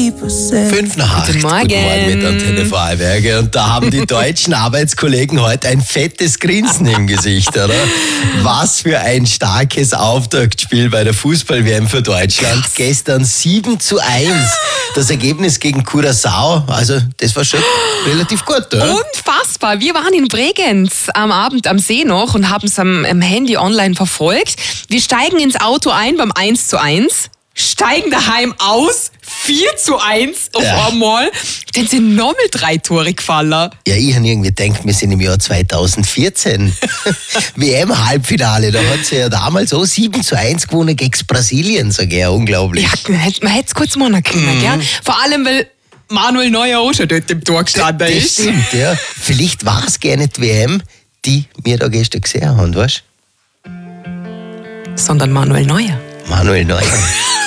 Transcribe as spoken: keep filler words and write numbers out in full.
Fünf nach acht. Guten Morgen. Guten Morgen mit Antenne Vorarlberg. Und da haben die deutschen Arbeitskollegen heute ein fettes Grinsen im Gesicht, oder? Was für ein starkes Auftaktspiel bei der Fußball-W M für Deutschland. Krass. Gestern sieben zu eins. Das Ergebnis gegen Curaçao, also das war schon relativ gut, oder? Unfassbar. Wir waren in Bregenz am Abend am See noch und haben es am, am Handy online verfolgt. Wir steigen ins Auto ein beim eins zu eins, steigen daheim aus, vier zu eins auf Ja. einmal. Dann sind nochmal drei Tore gefallen. Ja, ich habe irgendwie gedacht, wir sind im Jahr zweitausendvierzehn. W M-Halbfinale, da hat sie ja damals so sieben zu eins gewonnen gegen Brasilien, sag ich ja, unglaublich. Ja, man hätte es kurz machen können, Mhm. gell? Vor allem, weil Manuel Neuer auch schon dort im Tor gestanden Das ist. stimmt, ja. Vielleicht war es gar nicht die W M, die wir da gestern gesehen haben, weißt du? Sondern Manuel Neuer. Manuel Neuer.